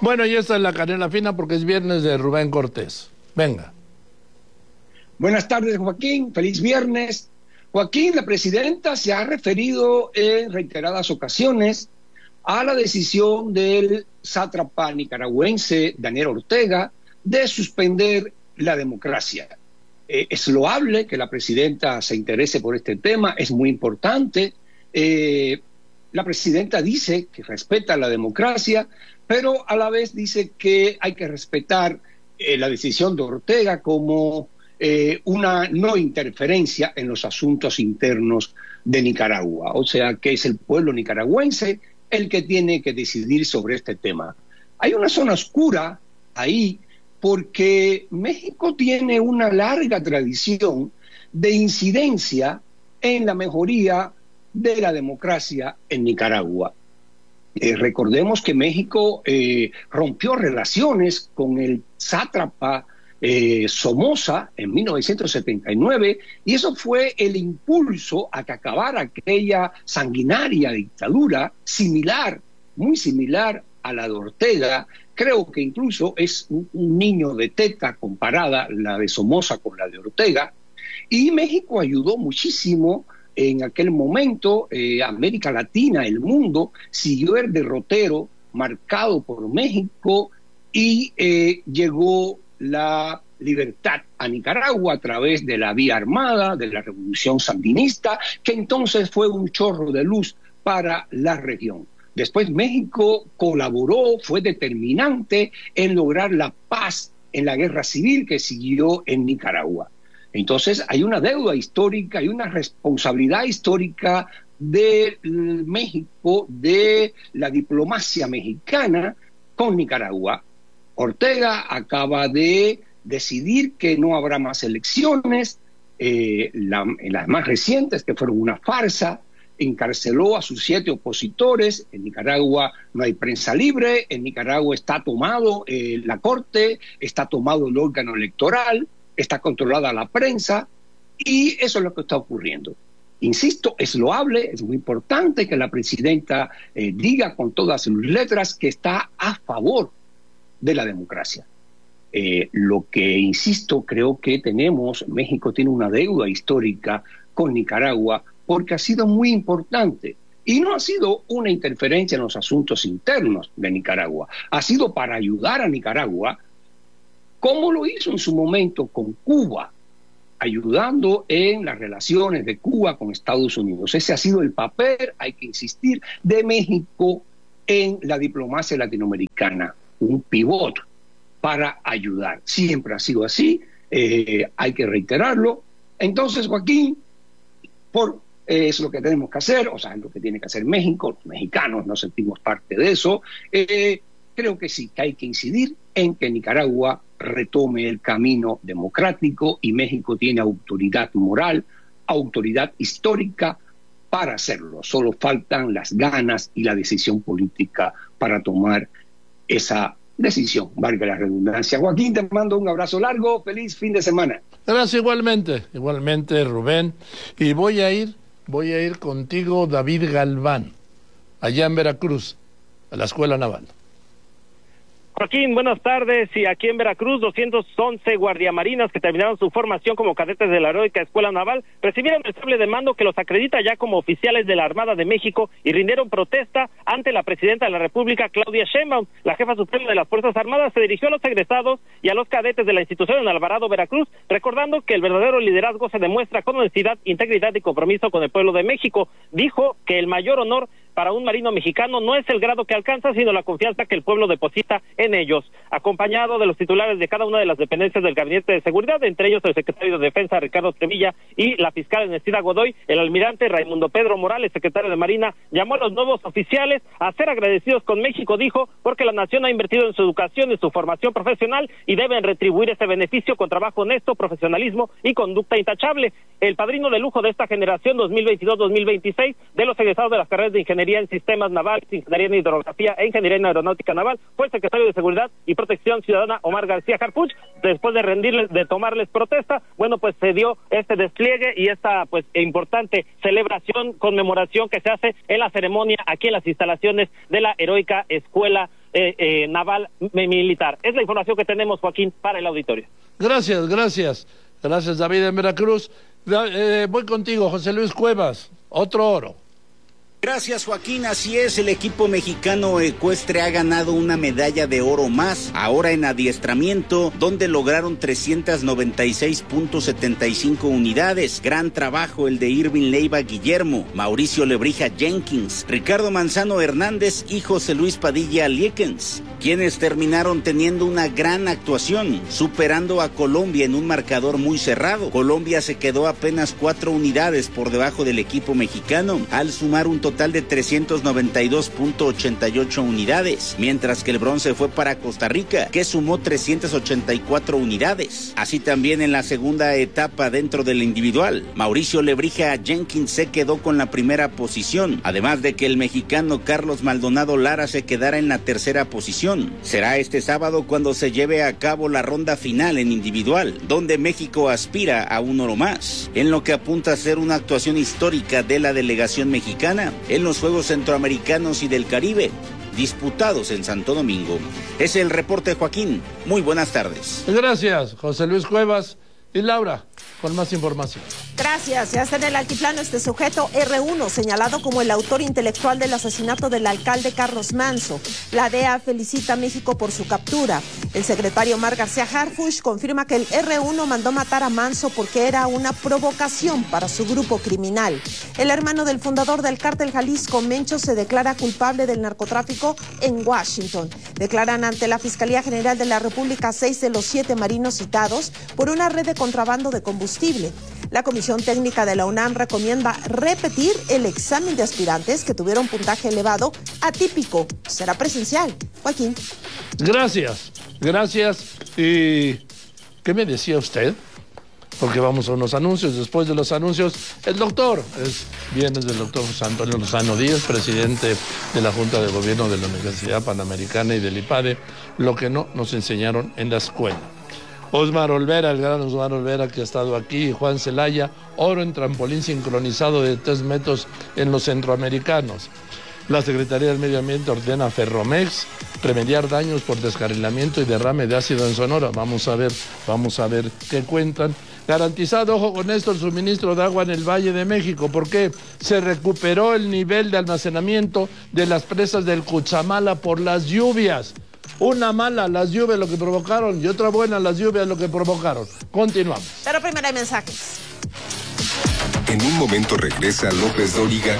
Bueno, y esta es la canela fina porque es viernes de Rubén Cortés. Venga. Buenas tardes, Joaquín. Feliz viernes. Joaquín, la presidenta se ha referido en reiteradas ocasiones a la decisión del sátrapa nicaragüense Daniel Ortega de suspender la democracia. Es loable que la presidenta se interese por este tema, es muy importante. La presidenta dice que respeta la democracia, pero a la vez dice que hay que respetar la decisión de Ortega como una no interferencia en los asuntos internos de Nicaragua. O sea, que es el pueblo nicaragüense el que tiene que decidir sobre este tema. Hay una zona oscura ahí porque México tiene una larga tradición de incidencia en la mejoría de la democracia en Nicaragua. Recordemos que México rompió relaciones con el sátrapa Somoza en 1979 y eso fue el impulso a que acabara aquella sanguinaria dictadura similar, muy similar a la de Ortega. Creo que incluso es un niño de teta comparada la de Somoza con la de Ortega, y México ayudó muchísimo. En aquel momento, América Latina, el mundo, siguió el derrotero marcado por México y llegó la libertad a Nicaragua a través de la vía armada, de la revolución sandinista, que entonces fue un chorro de luz para la región. Después México colaboró, fue determinante en lograr la paz en la guerra civil que siguió en Nicaragua. Entonces hay una deuda histórica, hay una responsabilidad histórica de México, de la diplomacia mexicana con Nicaragua. Ortega acaba de decidir que no habrá más elecciones, las más recientes, que fueron una farsa, encarceló a sus 7 opositores. En Nicaragua no hay prensa libre, en Nicaragua está tomado la corte, está tomado el órgano electoral, está controlada la prensa, y eso es lo que está ocurriendo. Insisto, es loable, es muy importante que la presidenta diga con todas sus letras que está a favor de la democracia. Lo que, insisto, creo que México tiene una deuda histórica con Nicaragua porque ha sido muy importante. Y no ha sido una interferencia en los asuntos internos de Nicaragua, ha sido para ayudar a Nicaragua, como lo hizo en su momento con Cuba, ayudando en las relaciones de Cuba con Estados Unidos. Ese ha sido el papel, hay que insistir, de México en la diplomacia latinoamericana, un pivot para ayudar. Siempre ha sido así, hay que reiterarlo. Entonces, Joaquín, es lo que tenemos que hacer, o sea, es lo que tiene que hacer México, los mexicanos nos sentimos parte de eso. Creo que sí, que hay que incidir en que Nicaragua retome el camino democrático, y México tiene autoridad moral, autoridad histórica para hacerlo. Solo faltan las ganas y la decisión política para tomar esa decisión, valga la redundancia. Joaquín, te mando un abrazo largo, feliz fin de semana. Gracias, igualmente Rubén. Y voy a ir contigo, David Galván, allá en Veracruz, a la Escuela Naval. Joaquín, buenas tardes. Y aquí en Veracruz, 211 guardiamarinas que terminaron su formación como cadetes de la Heroica Escuela Naval recibieron el sable de mando que los acredita ya como oficiales de la Armada de México y rindieron protesta ante la presidenta de la República, Claudia Sheinbaum. La jefa suprema de las Fuerzas Armadas se dirigió a los egresados y a los cadetes de la institución en Alvarado, Veracruz, recordando que el verdadero liderazgo se demuestra con honestidad, integridad y compromiso con el pueblo de México. Dijo que el mayor honor para un marino mexicano no es el grado que alcanza, sino la confianza que el pueblo deposita en ellos. Acompañado de los titulares de cada una de las dependencias del Gabinete de Seguridad, entre ellos el secretario de Defensa, Ricardo Trevilla, y la fiscal Ernestina Godoy, el almirante Raimundo Pedro Morales, secretario de Marina, llamó a los nuevos oficiales a ser agradecidos con México, dijo, porque la nación ha invertido en su educación, en su formación profesional, y deben retribuir ese beneficio con trabajo honesto, profesionalismo y conducta intachable. El padrino de lujo de esta generación 2022-2026 de los egresados de las carreras de Ingeniería en Sistemas Navales, Ingeniería en Hidrografía e Ingeniería en Aeronáutica Naval fue el secretario de Seguridad y Protección Ciudadana, Omar García Harfuch. Después de tomarles protesta, bueno, pues se dio este despliegue y esta pues importante celebración, conmemoración que se hace en la ceremonia aquí en las instalaciones de la Heroica Escuela naval militar. Es la información que tenemos, Joaquín, para el auditorio. Gracias David en Veracruz. Voy contigo, José Luis Cuevas, otro oro. Gracias, Joaquín. Así es, el equipo mexicano ecuestre ha ganado una medalla de oro más, ahora en adiestramiento, donde lograron 396.75 unidades. Gran trabajo el de Irving Leiva Guillermo, Mauricio Lebrija Jenkins, Ricardo Manzano Hernández y José Luis Padilla Liekens, quienes terminaron teniendo una gran actuación, superando a Colombia en un marcador muy cerrado. Colombia se quedó apenas 4 unidades por debajo del equipo mexicano, al sumar un total de 392.88 unidades, mientras que el bronce fue para Costa Rica, que sumó 384 unidades. Así también en la segunda etapa dentro del individual, Mauricio Lebrija Jenkins se quedó con la primera posición, además de que el mexicano Carlos Maldonado Lara se quedara en la tercera posición. Será este sábado cuando se lleve a cabo la ronda final en individual, donde México aspira a un oro más, en lo que apunta a ser una actuación histórica de la delegación mexicana en los Juegos Centroamericanos y del Caribe, disputados en Santo Domingo. Es el reporte, Joaquín. Muy buenas tardes. Gracias, José Luis Cuevas. Y Laura, con más información. Gracias. Ya está en el altiplano este sujeto R1, señalado como el autor intelectual del asesinato del alcalde Carlos Manso. La DEA felicita a México por su captura. El secretario Omar García Harfuch confirma que el R1 mandó matar a Manso porque era una provocación para su grupo criminal. El hermano del fundador del cártel Jalisco, Mencho, se declara culpable del narcotráfico en Washington. Declaran ante la Fiscalía General de la República 6 de los 7 marinos citados por una red de contrabando de combustible. La Comisión Técnica de la UNAM recomienda repetir el examen de aspirantes que tuvieron puntaje elevado atípico. Será presencial. Joaquín. Gracias. ¿Y qué me decía usted? Porque vamos a unos anuncios. Después de los anuncios, el doctor. Viene del doctor José Antonio Lozano Díaz, presidente de la Junta de Gobierno de la Universidad Panamericana y del IPADE, lo que no nos enseñaron en la escuela. Osmar Olvera, el gran Osmar Olvera que ha estado aquí, Juan Celaya, oro en trampolín sincronizado de 3 metros en los centroamericanos. La Secretaría del Medio Ambiente ordena a Ferromex remediar daños por descarrilamiento y derrame de ácido en Sonora. Vamos a ver qué cuentan. Garantizado, ojo con esto, el suministro de agua en el Valle de México, porque se recuperó el nivel de almacenamiento de las presas del Cuchamala por las lluvias. Una mala, las lluvias lo que provocaron, y otra buena, las lluvias lo que provocaron. Continuamos. Pero primero hay mensajes. En un momento regresa López Dóriga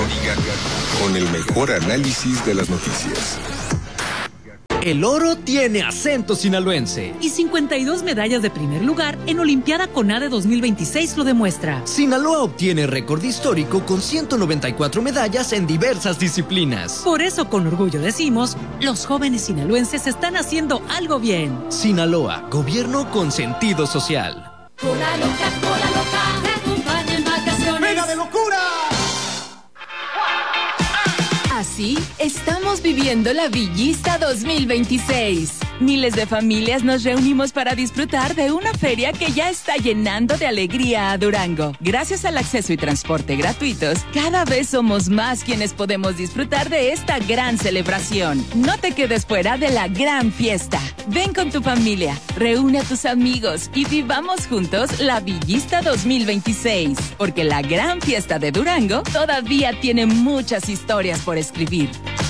con el mejor análisis de las noticias. El oro tiene acento sinaloense. Y 52 medallas de primer lugar en Olimpiada CONADE 2026 lo demuestra. Sinaloa obtiene récord histórico con 194 medallas en diversas disciplinas. Por eso con orgullo decimos, los jóvenes sinaloenses están haciendo algo bien. Sinaloa, gobierno con sentido social. Cola loca, te acompaña en vacaciones. ¡Venga de locura! Así estamos viviendo la Villista 2026. Miles de familias nos reunimos para disfrutar de una feria que ya está llenando de alegría a Durango. Gracias al acceso y transporte gratuitos, cada vez somos más quienes podemos disfrutar de esta gran celebración. No te quedes fuera de la gran fiesta. Ven con tu familia, reúne a tus amigos y vivamos juntos la Villista 2026. Porque la gran fiesta de Durango todavía tiene muchas historias por escribir.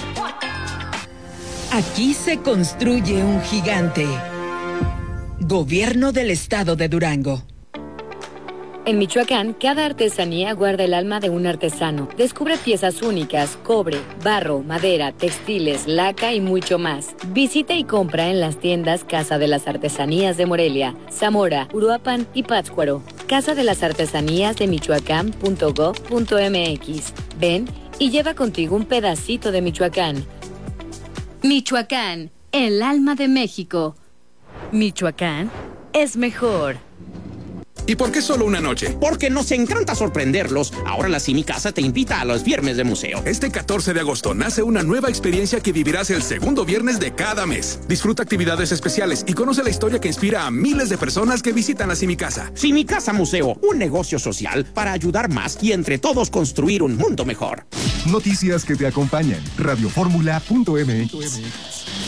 Aquí se construye un gigante. Gobierno del Estado de Durango. En Michoacán, cada artesanía guarda el alma de un artesano. Descubre piezas únicas, cobre, barro, madera, textiles, laca y mucho más. Visita y compra en las tiendas Casa de las Artesanías de Morelia, Zamora, Uruapan y Pátzcuaro. Casa de las Artesanías de Michoacán.gov.mx. Ven y lleva contigo un pedacito de Michoacán. Michoacán, el alma de México. Michoacán es mejor. ¿Y por qué solo una noche? Porque nos encanta sorprenderlos. Ahora la Simi Casa te invita a los viernes de museo. Este 14 de agosto nace una nueva experiencia que vivirás el segundo viernes de cada mes. Disfruta actividades especiales y conoce la historia que inspira a miles de personas que visitan la Simi Casa. Simi Casa Museo, un negocio social para ayudar más y entre todos construir un mundo mejor. Noticias que te acompañan. Radioformula.mx.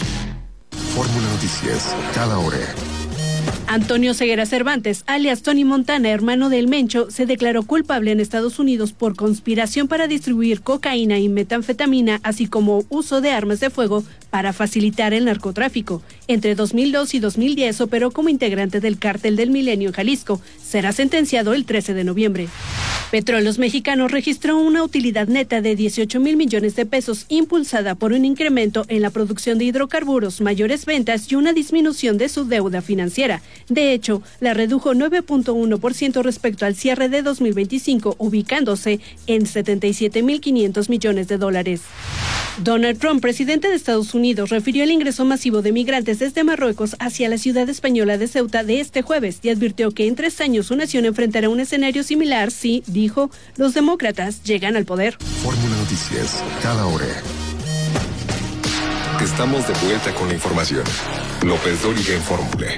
Fórmula Noticias, cada hora. Antonio Ceguera Cervantes, alias Tony Montana, hermano del Mencho, se declaró culpable en Estados Unidos por conspiración para distribuir cocaína y metanfetamina, así como uso de armas de fuego para facilitar el narcotráfico. Entre 2002 y 2010 operó como integrante del Cártel del Milenio en Jalisco. Será sentenciado el 13 de noviembre. Petróleos Mexicanos registró una utilidad neta de 18,000 millones de pesos, impulsada por un incremento en la producción de hidrocarburos, mayores ventas y una disminución de su deuda financiera. De hecho, la redujo 9.1% respecto al cierre de 2025, ubicándose en 77,500 millones de dólares. Donald Trump, presidente de Estados Unidos, refirió el ingreso masivo de migrantes desde Marruecos hacia la ciudad española de Ceuta de este jueves y advirtió que en 3 años su nación enfrentará un escenario similar si, dijo, los demócratas llegan al poder. Fórmula Noticias, cada hora. Estamos de vuelta con la información. López Dóriga en Fórmula.